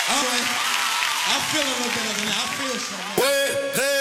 All right. I feel a little bit of it now. I feel something.